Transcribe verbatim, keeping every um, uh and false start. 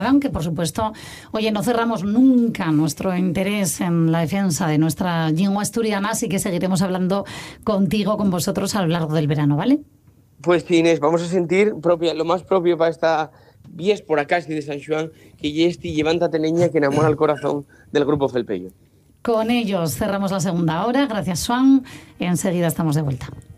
Aunque, por supuesto, oye, no cerramos nunca nuestro interés en la defensa de nuestra lengua asturiana, así que seguiremos hablando contigo, con vosotros a lo largo del verano, ¿vale? Pues sí, Inés, vamos a sentir propia, lo más propio para esta vías por acá de San Juan, que y este levántate leña que enamora el corazón del grupo Felpeyo. Con ellos cerramos la segunda hora. Gracias, Swan. Enseguida estamos de vuelta.